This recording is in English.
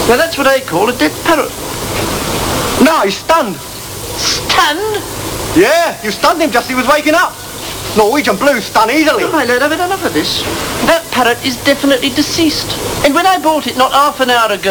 Now that's what I call a dead parrot. No, he's stunned. Stunned? Yeah, you stunned him just as he was waking up. Norwegian blues stun easily. Oh, my lord, I've had enough of this. That parrot is definitely deceased. And when I bought it not half an hour ago,